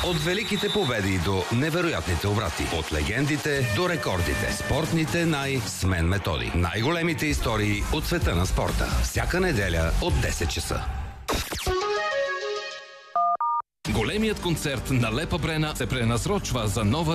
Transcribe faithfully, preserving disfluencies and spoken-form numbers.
От великите победи до невероятните обрати. От легендите до рекордите. Спортните най с мен Методи. Най-големите истории от света на спорта. Всяка неделя от десет часа. Големият концерт на Лепа Брена се пренасрочва за нова